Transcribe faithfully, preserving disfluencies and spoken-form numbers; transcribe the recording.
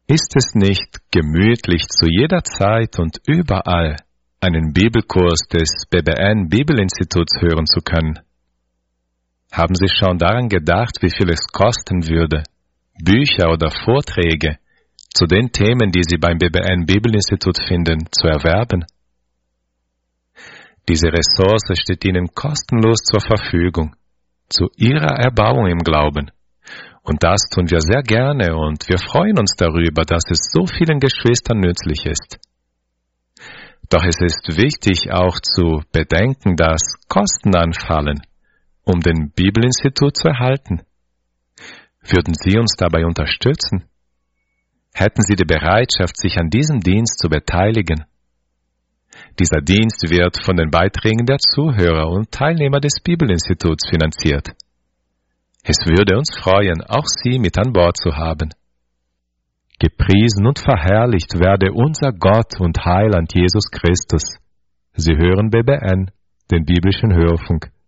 Ist es nicht gemütlich, zu jeder Zeit und überall einen Bibelkurs des B B N Bibelinstituts hören zu können? Haben Sie schon daran gedacht, wie viel es kosten würde, Bücher oder Vorträge zu den Themen, die Sie beim B B N Bibelinstitut finden, zu erwerben? Diese Ressource steht Ihnen kostenlos zur Verfügung, zu Ihrer Erbauung im Glauben. Und das tun wir sehr gerne und wir freuen uns darüber, dass es so vielen Geschwistern nützlich ist. Doch es ist wichtig auch zu bedenken, dass Kosten anfallen, um den Bibelinstitut zu erhalten. Würden Sie uns dabei unterstützen? Hätten Sie die Bereitschaft, sich an diesem Dienst zu beteiligen? Dieser Dienst wird von den Beiträgen der Zuhörer und Teilnehmer des Bibelinstituts finanziert. Es würde uns freuen, auch Sie mit an Bord zu haben. Gepriesen und verherrlicht werde unser Gott und Heiland Jesus Christus. Sie hören B B N, den biblischen Hörfunk.